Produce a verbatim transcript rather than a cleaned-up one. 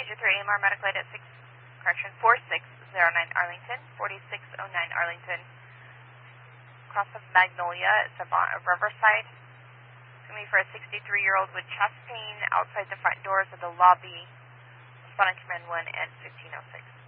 Agent three A M R medical aid at six, correction, four six zero nine Arlington, forty-six oh nine Arlington. Cross of Magnolia, it's a Riverside. It's going to be for a sixty-three-year-old with chest pain outside the front doors of the lobby. Responding command one and fifteen oh six.